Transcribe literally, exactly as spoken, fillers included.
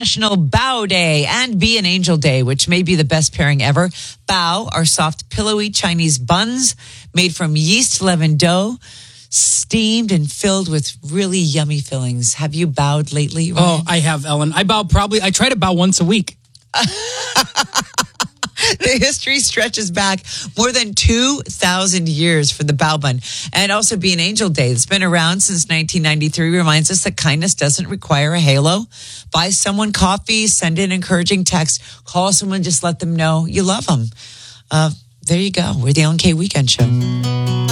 National Bao Day and Be an Angel Day, which may be the best pairing ever. Bao are soft, pillowy Chinese buns made from yeast leavened dough, steamed and filled with really yummy fillings. Have you bowed lately, Ryan? Oh, I have, Ellen. I bow probably, I try to bow once a week. The history stretches back more than two thousand years for the Bao Bun. And also Be an Angel Day. It's been around since nineteen ninety-three. Reminds us that kindness doesn't require a halo. Buy someone coffee, send an encouraging text, call someone, just let them know you love them. Uh, there you go. We're the Ellen K Weekend Show.